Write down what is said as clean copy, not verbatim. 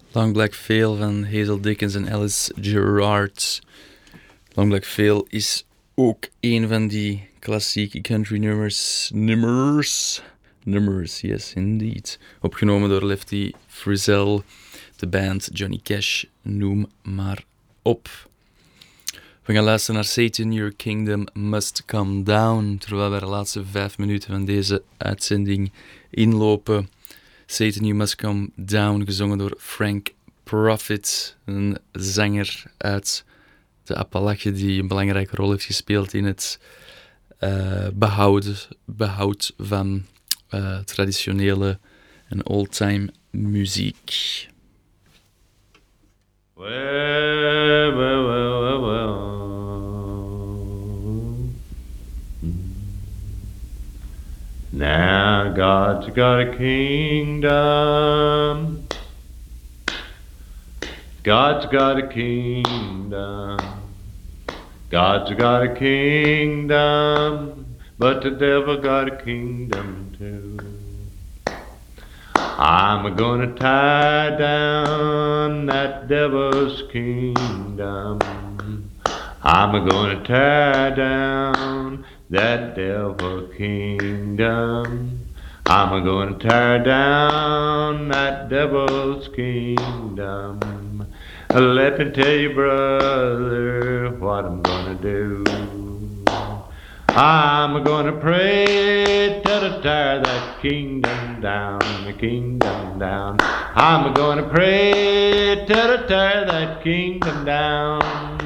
Long Black Veil van Hazel Dickens en Alice Gerrard. Long Black Veil is ook een van die klassieke country nummers, yes indeed. Opgenomen door Lefty Frizzell, de band Johnny Cash, noem maar op. We gaan luisteren naar Satan, Your Kingdom Must Come Down, terwijl we de laatste 5 minuten van deze uitzending inlopen. Satan, You Must Come Down, gezongen door Frank Prophet, een zanger uit de Appalachen die een belangrijke rol heeft gespeeld in het behoud van traditionele en old-time muziek. Well. Now God's got a kingdom. God's got a kingdom. God's got a kingdom, but the devil got a kingdom too. I'm gonna tie down that devil's kingdom. I'm gonna tear down that devil kingdom. I'm gonna tear down that devil's kingdom. Let me tell you, brother, what I'm gonna do. I'm gonna pray to tear that kingdom down, the kingdom down. I'm gonna pray to tear that kingdom down.